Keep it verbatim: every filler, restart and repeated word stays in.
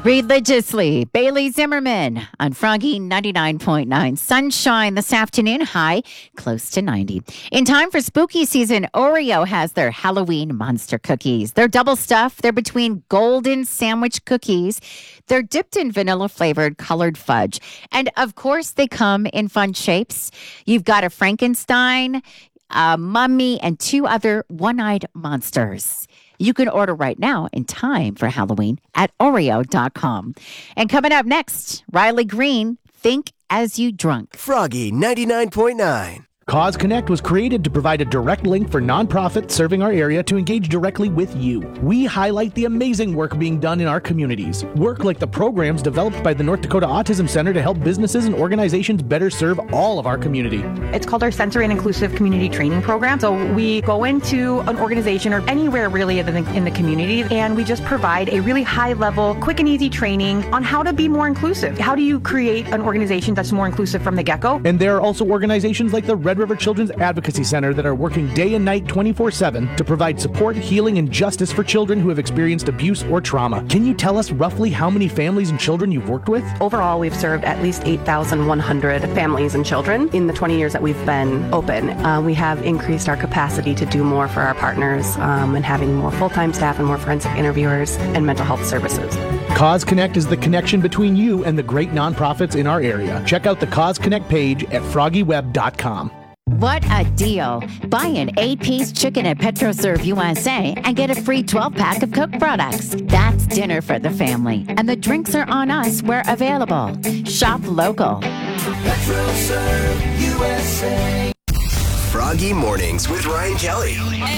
Religiously, Bailey Zimmerman on Froggy ninety-nine point nine. Sunshine this afternoon, high close to ninety. In time for spooky season, Oreo has their Halloween monster cookies. They're double stuffed. They're between golden sandwich cookies. They're dipped in vanilla flavored colored fudge. And of course, they come in fun shapes. You've got a Frankenstein, a mummy, and two other one-eyed monsters. You can order right now in time for Halloween at Oreo dot com. And coming up next, Riley Green, Think As You Drunk. Froggy ninety-nine point nine. Cause Connect was created to provide a direct link for nonprofits serving our area to engage directly with you. We highlight the amazing work being done in our communities. Work like the programs developed by the North Dakota Autism Center to help businesses and organizations better serve all of our community. It's called our Sensory and Inclusive Community Training Program. So we go into an organization or anywhere really in the, in the community, and we just provide a really high level, quick and easy training on how to be more inclusive. How do you create an organization that's more inclusive from the get-go? And there are also organizations like the Red River Children's Advocacy Center that are working day and night twenty-four seven to provide support, healing, and justice for children who have experienced abuse or trauma. Can you tell us roughly how many families and children you've worked with? Overall, we've served at least eight thousand one hundred families and children in the twenty years that we've been open. Uh, we have increased our capacity to do more for our partners um, and having more full-time staff and more forensic interviewers and mental health services. Cause Connect is the connection between you and the great nonprofits in our area. Check out the Cause Connect page at froggy web dot com. What a deal. Buy an eight-piece chicken at PetroServe U S A and get a free twelve-pack of Coke products. That's dinner for the family. And the drinks are on us where available. Shop local. PetroServe U S A. Froggy Mornings with Ryan Kelly.